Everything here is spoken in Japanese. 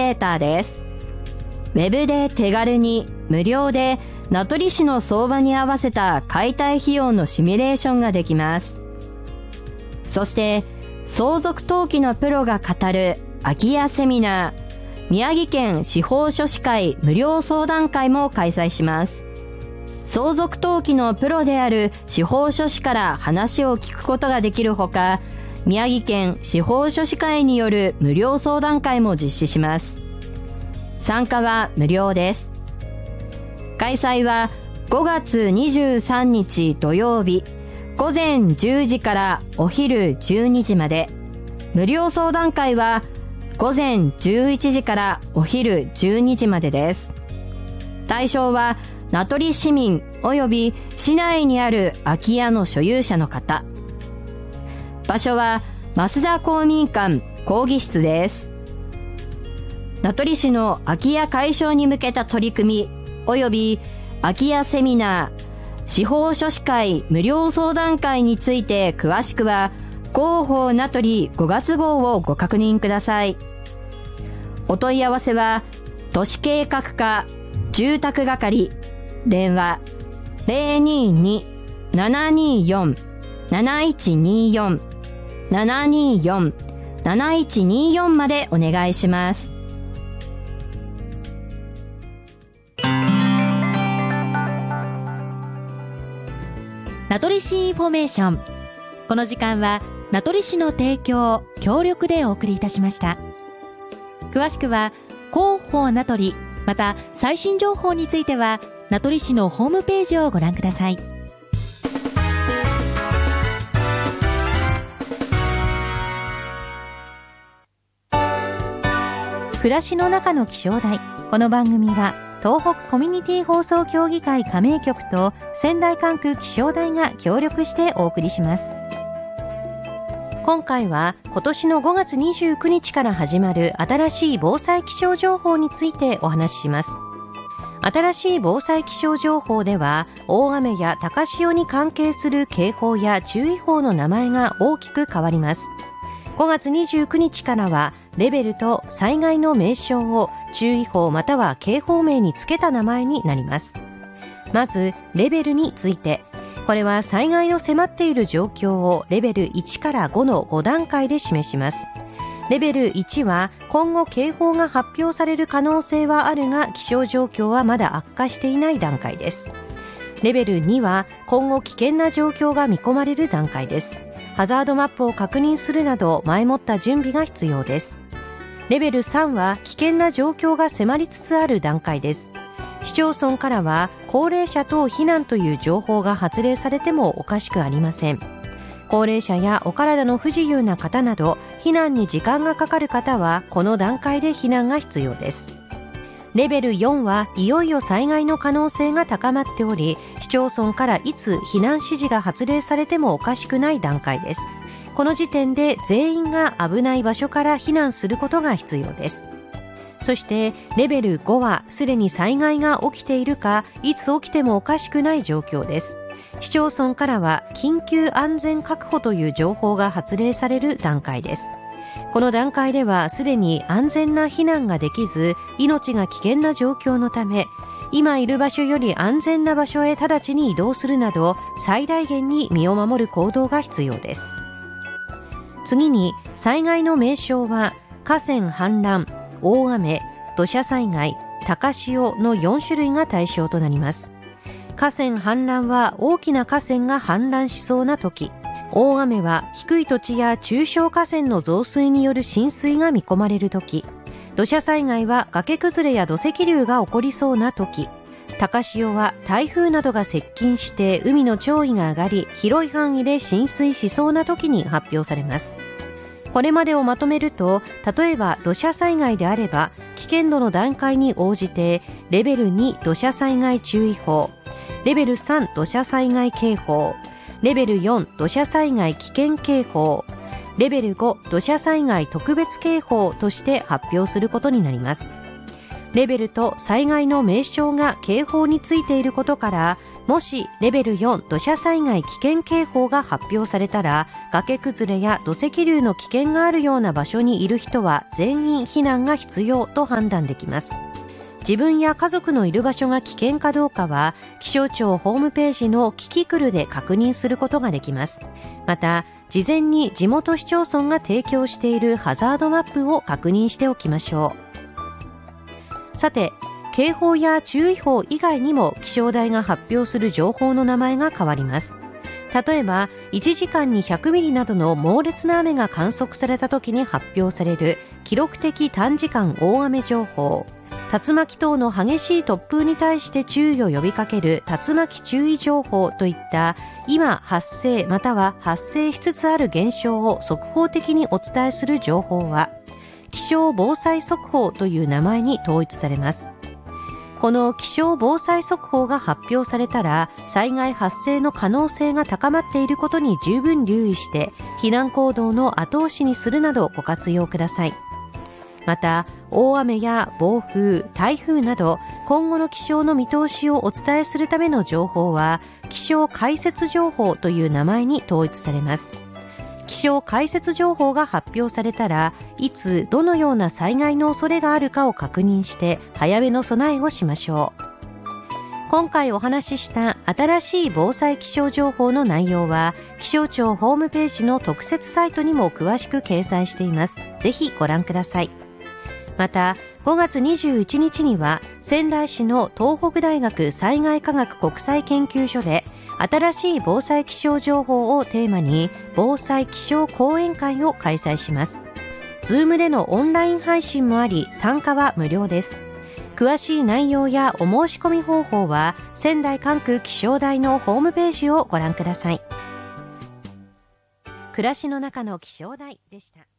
レーターです。ウェブで手軽に無料で名取市の相場に合わせた解体費用のシミュレーションができます。そして相続登記のプロが語る空き家セミナー、宮城県司法書士会無料相談会も開催します。相続登記のプロである司法書士から話を聞くことができるほか、宮城県司法書士会による無料相談会も実施します。参加は無料です。開催は5月23日土曜日午前10時からお昼12時まで。無料相談会は午前11時からお昼12時までです。対象は名取市民及び市内にある空き家の所有者の方。場所は増田公民館講義室です。名取市の空き家解消に向けた取り組み及び空き家セミナー、司法書士会無料相談会について詳しくは広報名取5月号をご確認ください。お問い合わせは都市計画課住宅係電話 022-724-7124 724-7124 までお願いします。 名取市インフォメーション。この時間は名取市の提供協力でお送りいたしました。詳しくは広報名取、また最新情報については名取市のホームページをご覧ください。暮らしの中の気象台。この番組は東北コミュニティ放送協議会加盟局と仙台管区気象台が協力してお送りします。今回は今年の5月29日から始まる新しい防災気象情報についてお話しします。新しい防災気象情報では大雨や高潮に関係する警報や注意報の名前が大きく変わります。5月29日からはレベルと災害の名称を注意報または警報名につけた名前になります。まずレベルについて、これは災害の迫っている状況をレベル1から5の5段階で示します。レベル1は今後警報が発表される可能性はあるが気象状況はまだ悪化していない段階です。レベル2は今後危険な状況が見込まれる段階です。ハザードマップを確認するなど前もった準備が必要です。レベル3は危険な状況が迫りつつある段階です。市町村からは高齢者等避難という情報が発令されてもおかしくありません。高齢者やお体の不自由な方など避難に時間がかかる方はこの段階で避難が必要です。レベル4はいよいよ災害の可能性が高まっており、市町村からいつ避難指示が発令されてもおかしくない段階です。この時点で全員が危ない場所から避難することが必要です。そしてレベル5はすでに災害が起きているか、いつ起きてもおかしくない状況です。市町村からは緊急安全確保という情報が発令される段階です。この段階ではすでに安全な避難ができず、命が危険な状況のため、今いる場所より安全な場所へ直ちに移動するなど、最大限に身を守る行動が必要です。次に、災害の名称は、河川氾濫、大雨、土砂災害、高潮の4種類が対象となります。河川氾濫は大きな河川が氾濫しそうな時、大雨は低い土地や中小河川の増水による浸水が見込まれる時、土砂災害は崖崩れや土石流が起こりそうな時、高潮は台風などが接近して海の潮位が上がり広い範囲で浸水しそうな時に発表されます。これまでをまとめると、例えば土砂災害であれば危険度の段階に応じてレベル2土砂災害注意報、レベル3土砂災害警報、レベル4土砂災害危険警報、レベル5土砂災害特別警報として発表することになります。レベルと災害の名称が警報についていることから、 もしレベル4土砂災害危険警報が発表されたら、崖崩れや土石流の危険があるような場所にいる人は全員避難が必要と判断できます。自分や家族のいる場所が危険かどうかは、気象庁ホームページのキキクルで確認することができます。また、事前に地元市町村が提供しているハザードマップを確認しておきましょう。さて、警報や注意報以外にも気象台が発表する情報の名前が変わります。例えば、1時間に100ミリなどの猛烈な雨が観測された時に発表される記録的短時間大雨情報、竜巻等の激しい突風に対して注意を呼びかける竜巻注意情報といった今発生または発生しつつある現象を速報的にお伝えする情報は気象防災速報という名前に統一されます。この気象防災速報が発表されたら、災害発生の可能性が高まっていることに十分留意して避難行動の後押しにするなどご活用ください。また、大雨や暴風、台風など今後の気象の見通しをお伝えするための情報は気象解説情報という名前に統一されます。気象解説情報が発表されたら、いつどのような災害の恐れがあるかを確認して早めの備えをしましょう。今回お話しした新しい防災気象情報の内容は気象庁ホームページの特設サイトにも詳しく掲載しています。ぜひご覧ください。また、5月21日には仙台市の東北大学災害科学国際研究所で新しい防災気象情報をテーマに防災気象講演会を開催します。Zoom でのオンライン配信もあり、参加は無料です。詳しい内容やお申し込み方法は仙台管区気象台のホームページをご覧ください。暮らしの中の気象台でした。